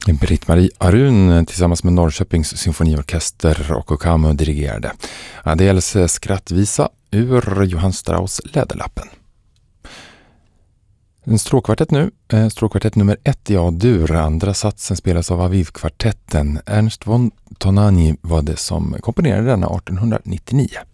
Britt-Marie Arun tillsammans med Norrköpings symfoniorkester och Okamo dirigerade Adels skrattvisa ur Johann Strauss Läderlappen. En stråkkvartett nu, stråkkvartett nummer 1 i A-dur, andra satsen spelas av Aviv-kvartetten. Ernst von Tonani var det som komponerade denna 1899.